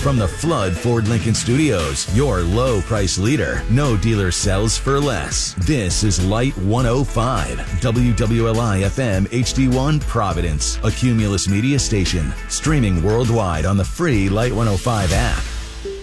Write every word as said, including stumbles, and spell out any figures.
From the Flood Ford Lincoln Studios, your low price leader. No dealer sells for less. This is Light one oh five, W W L I F M H D one Providence, a Cumulus media station. Streaming worldwide on the free Light one oh five app.